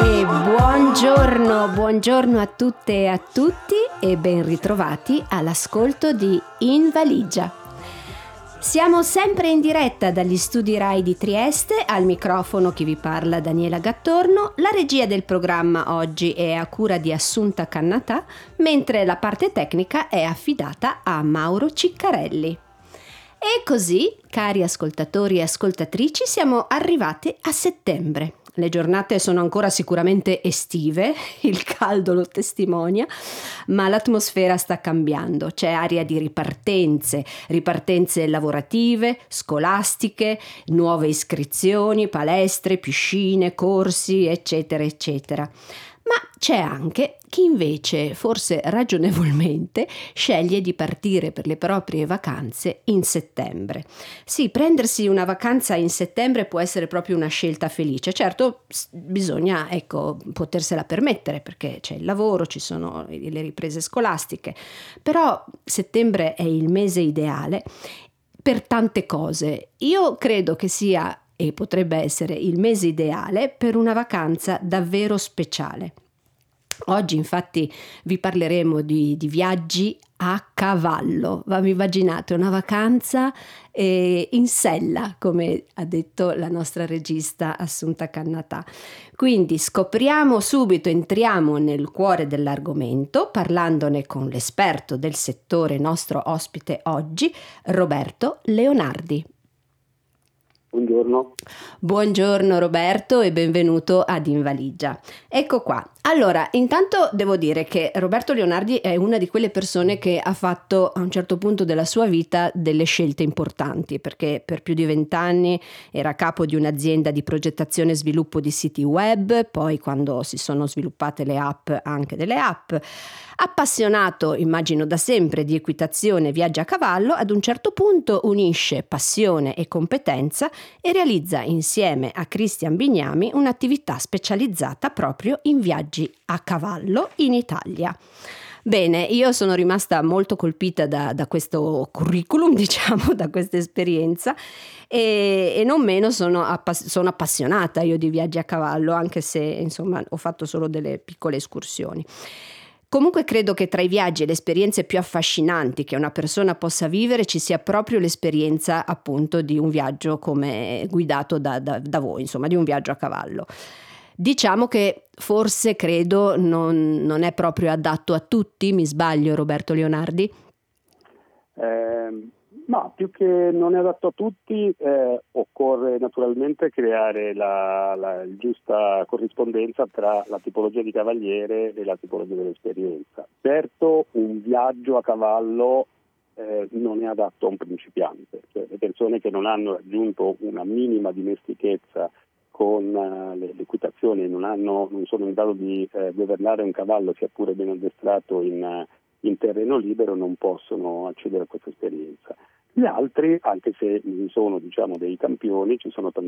Buongiorno a tutte e a tutti e ben ritrovati all'ascolto di In Valigia. Siamo sempre in diretta dagli studi Rai di Trieste, al microfono chi vi parla Daniela Gattorno. La regia del programma oggi è a cura di Assunta Cannatà, mentre la parte tecnica è affidata a Mauro Ciccarelli. E così, cari ascoltatori e ascoltatrici, siamo arrivati a settembre. Le giornate sono ancora sicuramente estive, il caldo lo testimonia, ma l'atmosfera sta cambiando. C'è aria di ripartenze lavorative, scolastiche, nuove iscrizioni, palestre, piscine, corsi, eccetera, eccetera. Ma c'è anche chi invece, forse ragionevolmente, sceglie di partire per le proprie vacanze in settembre. Sì, prendersi una vacanza in settembre può essere proprio una scelta felice. Certo, bisogna, potersela permettere perché c'è il lavoro, ci sono le riprese scolastiche. Però settembre è il mese ideale per tante cose. Io credo che sia e potrebbe essere il mese ideale per una vacanza davvero speciale. Oggi infatti vi parleremo di viaggi a cavallo. Vi immaginate una vacanza in sella, come ha detto la nostra regista Assunta Cannatà. Quindi scopriamo subito, entriamo nel cuore dell'argomento parlandone con l'esperto del settore, nostro ospite oggi, Roberto Leonardi. Buongiorno Roberto e benvenuto ad In Valigia. Ecco qua. Allora, intanto devo dire che Roberto Leonardi è una di quelle persone che ha fatto a un certo punto della sua vita delle scelte importanti, perché per più di 20 anni era capo di un'azienda di progettazione e sviluppo di siti web, poi quando si sono sviluppate le app, anche delle app. Appassionato, immagino da sempre, di equitazione e viaggi a cavallo, ad un certo punto unisce passione e competenza e realizza insieme a Cristian Bignami un'attività specializzata proprio in viaggi a cavallo in Italia. Bene, io sono rimasta molto colpita da questo curriculum, diciamo, da questa esperienza e non meno sono appassionata io di viaggi a cavallo, anche se insomma ho fatto solo delle piccole escursioni. Comunque credo che tra i viaggi e le esperienze più affascinanti che una persona possa vivere ci sia proprio l'esperienza appunto di un viaggio come guidato da voi, insomma di un viaggio a cavallo. Diciamo che forse credo non è proprio adatto a tutti, mi sbaglio Roberto Leonardi? Ma più che non è adatto a tutti, occorre naturalmente creare la giusta corrispondenza tra la tipologia di cavaliere e la tipologia dell'esperienza. Certo, un viaggio a cavallo non è adatto a un principiante, cioè le persone che non hanno raggiunto una minima dimestichezza con l'equitazione, non sono in grado di governare un cavallo, sia pure ben addestrato in terreno libero, non possono accedere a questa esperienza. Gli altri, anche se sono dei campioni, ci sono